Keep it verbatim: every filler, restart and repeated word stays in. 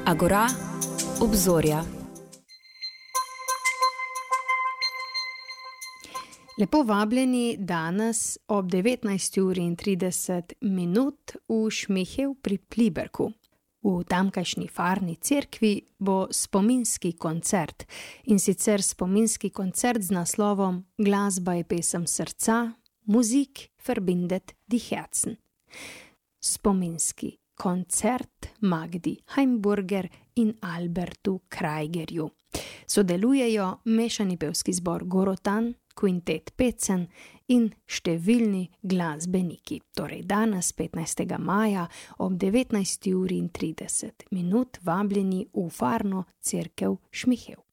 Agora, obzorja. Lepo vabljeni danes ob devetnajsti uri in trideset minut v Šmihev pri Pliberku. V tamkajšnji farni cerkvi bo spominski koncert, in sicer spominski koncert z naslovom Glasba je pesem srca, Musik verbindet die Herzen. Spominski koncert Magdi Heimburger in Albertu Krajgerju. Sodelujejo mešani pevski zbor Gorotan, Quintet Pecen in številni glasbeniki. Torej danes, petnajstega maja ob devetnajsti uri in trideset minut, vabljeni v farno cerkev Šmihev.